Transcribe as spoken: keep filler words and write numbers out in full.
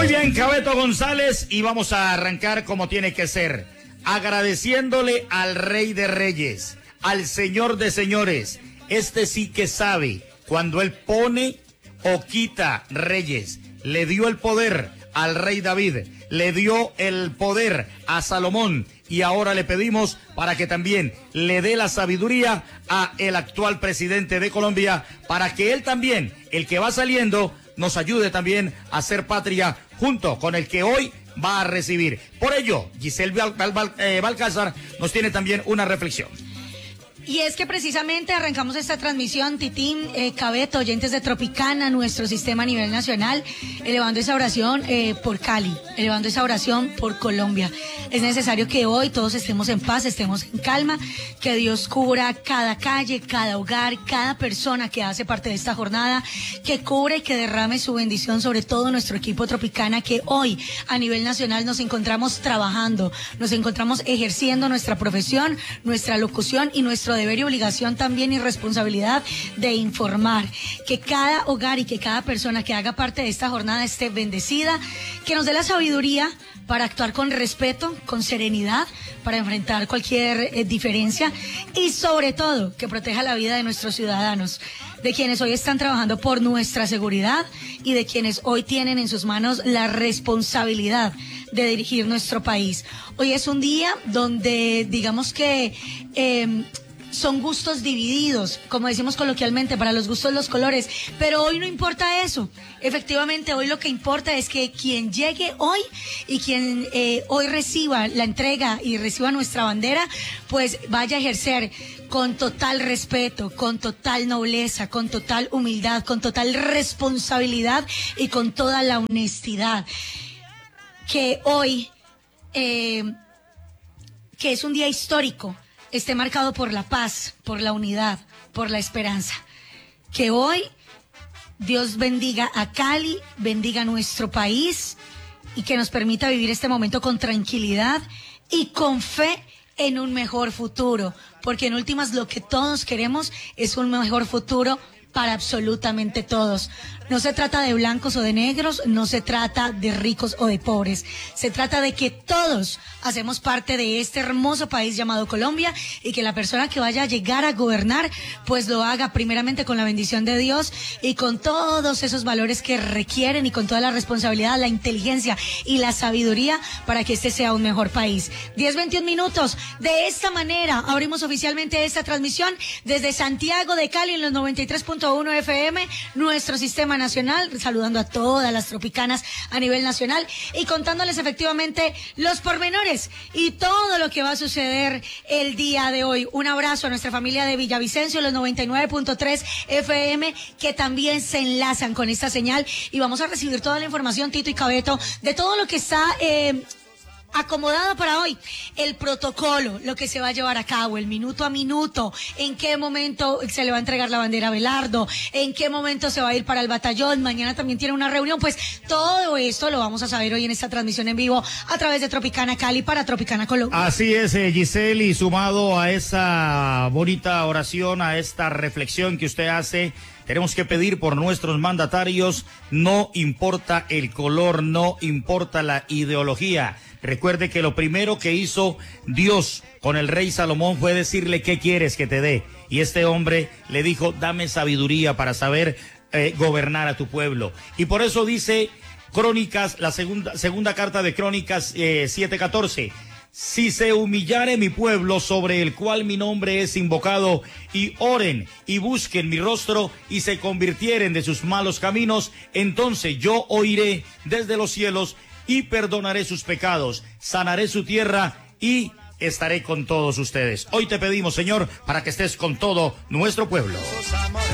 Muy bien, Cabeto González, y vamos a arrancar como tiene que ser, agradeciéndole al Rey de Reyes, al Señor de Señores. Este sí que sabe cuando él pone o quita reyes. Le dio el poder al rey David, le dio el poder a Salomón, y ahora le pedimos para que también le dé la sabiduría a el actual presidente de Colombia, para que él también, el que va saliendo, nos ayude también a ser patria junto con el que hoy va a recibir. Por ello, Giselle Val, Val, Val, eh, Balcázar nos tiene también una reflexión. Y es que precisamente arrancamos esta transmisión, Titín, eh, Cabeto, oyentes de Tropicana, nuestro sistema a nivel nacional, elevando esa oración eh, por Cali, elevando esa oración por Colombia. Es necesario que hoy todos estemos en paz, estemos en calma, que Dios cubra cada calle, cada hogar, cada persona que hace parte de esta jornada, que cubra y que derrame su bendición sobre todo nuestro equipo Tropicana, que hoy a nivel nacional nos encontramos trabajando, nos encontramos ejerciendo nuestra profesión, nuestra locución y nuestro deber y obligación también y responsabilidad de informar, que cada hogar y que cada persona que haga parte de esta jornada esté bendecida, que nos dé la sabiduría para actuar con respeto, con serenidad, para enfrentar cualquier eh, diferencia, y sobre todo que proteja la vida de nuestros ciudadanos, de quienes hoy están trabajando por nuestra seguridad y de quienes hoy tienen en sus manos la responsabilidad de dirigir nuestro país. Hoy es un día donde digamos que eh, son gustos divididos, como decimos coloquialmente, para los gustos los colores, pero hoy no importa eso. Efectivamente, hoy lo que importa es que quien llegue hoy y quien eh, hoy reciba la entrega y reciba nuestra bandera, pues vaya a ejercer con total respeto, con total nobleza, con total humildad, con total responsabilidad y con toda la honestidad. Que hoy, eh, que es un día histórico, esté marcado por la paz, por la unidad, por la esperanza. Que hoy Dios bendiga a Cali, bendiga a nuestro país y que nos permita vivir este momento con tranquilidad y con fe en un mejor futuro, porque en últimas lo que todos queremos es un mejor futuro para absolutamente todos. No se trata de blancos o de negros, no se trata de ricos o de pobres. Se trata de que todos hacemos parte de este hermoso país llamado Colombia y que la persona que vaya a llegar a gobernar, pues lo haga primeramente con la bendición de Dios y con todos esos valores que requieren y con toda la responsabilidad, la inteligencia y la sabiduría para que este sea un mejor país. diez veintiún minutos. De esta manera abrimos oficialmente esta transmisión desde Santiago de Cali en los noventa y tres punto uno F M, nuestro sistema nacional, saludando a todas las tropicanas a nivel nacional y contándoles efectivamente los pormenores y todo lo que va a suceder el día de hoy. Un abrazo a nuestra familia de Villavicencio, los noventa y nueve punto tres F M, que también se enlazan con esta señal, y vamos a recibir toda la información, Tito y Cabeto, de todo lo que está eh, acomodado para hoy, el protocolo, lo que se va a llevar a cabo, el minuto a minuto, en qué momento se le va a entregar la bandera a Belardo, en qué momento se va a ir para el batallón, mañana también tiene una reunión, pues todo esto lo vamos a saber hoy en esta transmisión en vivo a través de Tropicana Cali para Tropicana Colombia. Así es, eh, Giselle, y sumado a esa bonita oración, a esta reflexión que usted hace, tenemos que pedir por nuestros mandatarios, no importa el color, no importa la ideología. Recuerde que lo primero que hizo Dios con el rey Salomón fue decirle qué quieres que te dé. Y este hombre le dijo, dame sabiduría para saber eh, gobernar a tu pueblo. Y por eso dice Crónicas, la segunda, segunda carta de Crónicas eh, siete catorce. Si se humillare mi pueblo sobre el cual mi nombre es invocado, y oren y busquen mi rostro y se convirtieren de sus malos caminos, entonces yo oiré desde los cielos y perdonaré sus pecados, sanaré su tierra y estaré con todos ustedes. Hoy te pedimos, Señor, para que estés con todo nuestro pueblo.